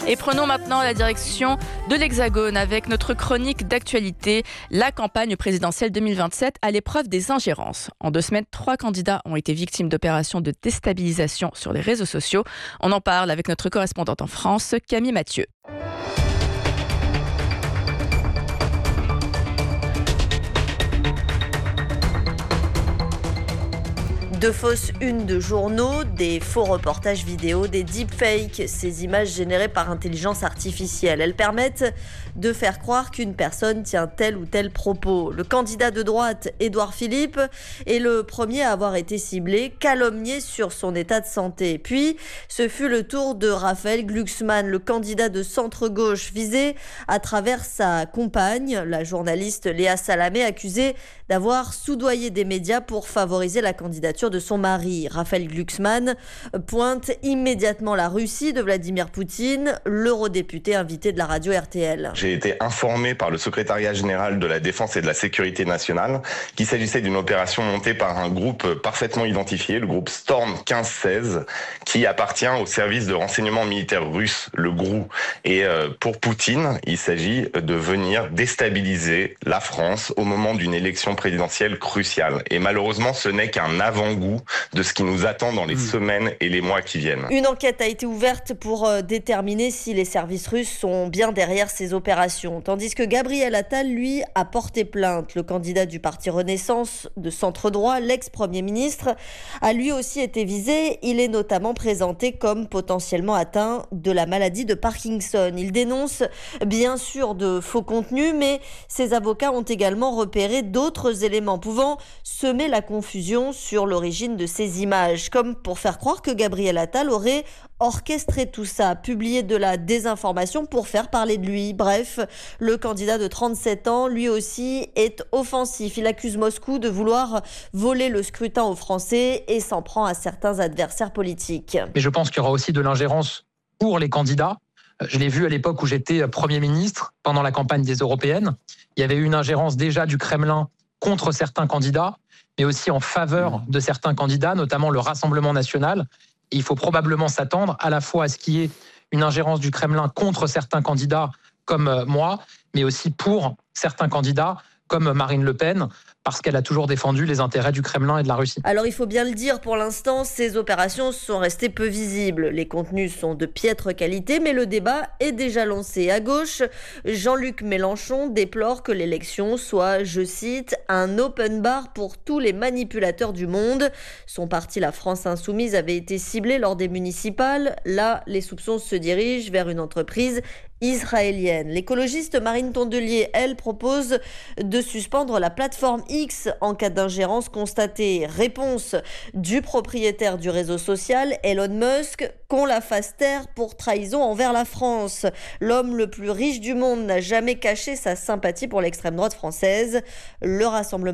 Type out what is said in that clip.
Et prenons maintenant la direction de l'Hexagone avec notre chronique d'actualité, la campagne présidentielle 2027 à l'épreuve des ingérences. En 2 semaines, 3 candidats ont été victimes d'opérations de déstabilisation sur les réseaux sociaux. On en parle avec notre correspondante en France, Camille Mathieu. De fausses unes de journaux, des faux reportages vidéo, des deepfakes, ces images générées par intelligence artificielle. Elles permettent de faire croire qu'une personne tient tel ou tel propos. Le candidat de droite, Édouard Philippe, est le premier à avoir été ciblé, calomnié sur son état de santé. Puis, ce fut le tour de Raphaël Glucksmann, le candidat de centre-gauche, visé à travers sa compagne, la journaliste Léa Salamé, accusée d'avoir soudoyé des médias pour favoriser la candidature de son mari. Raphaël Glucksmann pointe immédiatement la Russie de Vladimir Poutine, l'eurodéputé invité de la radio RTL. J'ai été informé par le secrétariat général de la Défense et de la Sécurité nationale qu'il s'agissait d'une opération montée par un groupe parfaitement identifié, le groupe Storm 1516, qui appartient au service de renseignement militaire russe, le GRU. Et pour Poutine, il s'agit de venir déstabiliser la France au moment d'une élection présidentielle cruciale. Et malheureusement, ce n'est qu'un avant-goût de ce qui nous attend dans les semaines et les mois qui viennent. Une enquête a été ouverte pour déterminer si les services russes sont bien derrière ces opérations. Tandis que Gabriel Attal, lui, a porté plainte. Le candidat du parti Renaissance de centre-droit, l'ex-premier ministre, a lui aussi été visé. Il est notamment présenté comme potentiellement atteint de la maladie de Parkinson. Il dénonce bien sûr de faux contenus, mais ses avocats ont également repéré d'autres éléments pouvant semer la confusion sur l'origine de ces images, comme pour faire croire que Gabriel Attal aurait orchestré tout ça, publié de la désinformation pour faire parler de lui. Bref, le candidat de 37 ans, lui aussi, est offensif. Il accuse Moscou de vouloir voler le scrutin aux Français et s'en prend à certains adversaires politiques. Mais je pense qu'il y aura aussi de l'ingérence pour les candidats. Je l'ai vu à l'époque où j'étais Premier ministre, pendant la campagne des européennes. Il y avait eu une ingérence déjà du Kremlin contre certains candidats, mais aussi en faveur de certains candidats, notamment le Rassemblement national. Et il faut probablement s'attendre à la fois à ce qu'il y ait une ingérence du Kremlin contre certains candidats comme moi, mais aussi pour certains candidats comme Marine Le Pen, parce qu'elle a toujours défendu les intérêts du Kremlin et de la Russie. Alors il faut bien le dire, pour l'instant, ces opérations sont restées peu visibles. Les contenus sont de piètre qualité, mais le débat est déjà lancé. À gauche, Jean-Luc Mélenchon déplore que l'élection soit, je cite, un open bar pour tous les manipulateurs du monde. Son parti, la France Insoumise, avait été ciblé lors des municipales. Là, les soupçons se dirigent vers une entreprise israélienne. L'écologiste Marine Tondelier, elle, propose de suspendre la plateforme X en cas d'ingérence constatée. Réponse du propriétaire du réseau social, Elon Musk, qu'on la fasse taire pour trahison envers la France. L'homme le plus riche du monde n'a jamais caché sa sympathie pour l'extrême droite française. Le Rassemblement